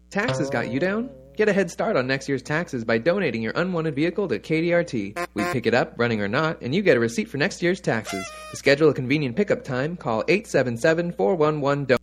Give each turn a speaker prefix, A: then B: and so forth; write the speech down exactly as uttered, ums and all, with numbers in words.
A: Taxes got you down? Get a head start on next year's taxes by donating your unwanted vehicle to K D R T. We pick it up, running or not, and you get a receipt for next year's taxes. To schedule a convenient pickup time, call eight seven seven, four one one, D O N E.